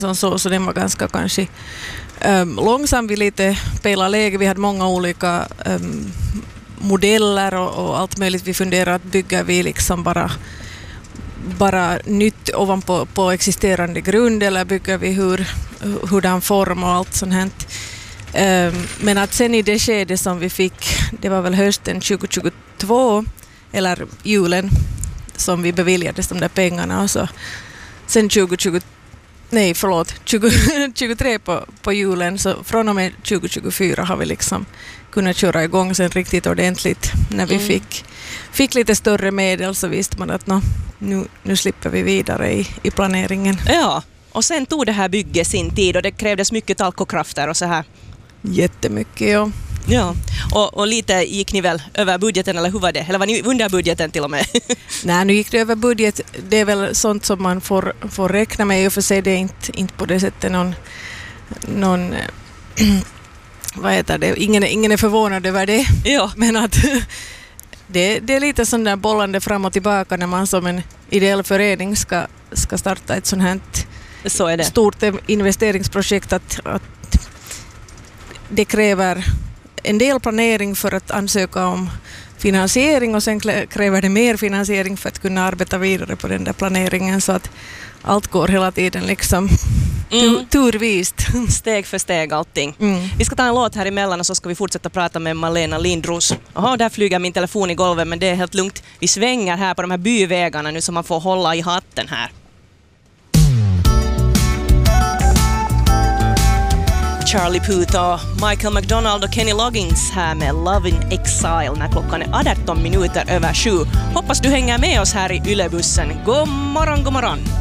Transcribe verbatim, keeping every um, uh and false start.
Så, så den var ganska kanske um, långsam. Vi lite pejla läge. Vi hade många olika um, modeller och, och allt möjligt. Vi funderade att bygga vi liksom bara, bara nytt ovanpå på existerande grund eller bygger vi hur, hurdan form och allt sånt här. Um, men att sen i det skede som vi fick, det var väl hösten tjugohundratjugotvå eller julen som vi beviljades de där pengarna och så sen tjugohundratjugo nej förlåt tjugohundratjugotre på, på julen, så från och med tjugohundratjugofyra har vi liksom kunnat köra igång sen riktigt ordentligt. När vi mm. fick, fick lite större medel så visste man att no, nu, nu slipper vi vidare i, i planeringen. Ja, och sen tog det här bygget sin tid och det krävdes mycket talkokrafter och så här. Jättemycket, ja. Ja, och, och lite gick ni väl över budgeten, eller hur var det? Eller var ni under budgeten till och med? Nej, nu gick det över budget. Det är väl sånt som man får, får räkna med. Och för sig det är inte, inte på det sättet någon, någon vad heter det? Ingen, ingen är förvånad över det. Ja. Men att det, det är lite sån där bollande fram och tillbaka när man som en ideell förening ska, ska starta ett sånt här Så är det. stort investeringsprojekt att, att det kräver en del planering för att ansöka om finansiering och sen kräver det mer finansiering för att kunna arbeta vidare på den där planeringen, så att allt går hela tiden liksom mm. turvist. Steg för steg allting. Mm. Vi ska ta en låt här emellan och så ska vi fortsätta prata med Malena Lindros. Jaha, där flyger min telefon i golvet, men det är helt lugnt. Vi svänger här på de här byvägarna nu så man får hålla i hatten här. Charlie Puth och Michael McDonald och Kenny Loggins här med Love in Exile när klockan är arton minuter över sju. Hoppas du hänger med oss här i Ylebussen. God morgon, god morgon!